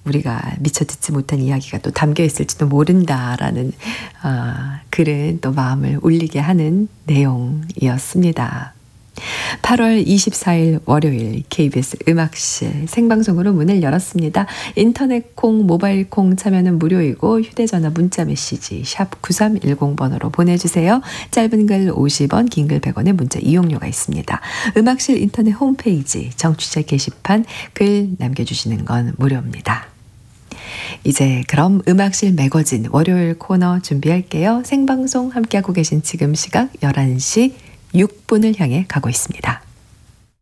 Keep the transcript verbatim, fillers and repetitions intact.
우리가 미처 듣지 못한 이야기가 또 담겨 있을지도 모른다라는 어, 글은 또 마음을 울리게 하는 내용이었습니다. 팔월 이십사일 월요일 케이비에스 음악실 생방송으로 문을 열었습니다. 인터넷 콩, 모바일 콩 참여는 무료이고 휴대전화 문자 메시지 샵 구삼일공 번으로 보내주세요. 짧은 글 오십 원, 긴 글 백 원의 문자 이용료가 있습니다. 음악실 인터넷 홈페이지 정취자 게시판 글 남겨주시는 건 무료입니다. 이제 그럼 음악실 매거진 월요일 코너 준비할게요. 생방송 함께하고 계신 지금 시각 열한 시 육 분을 향해 가고 있습니다.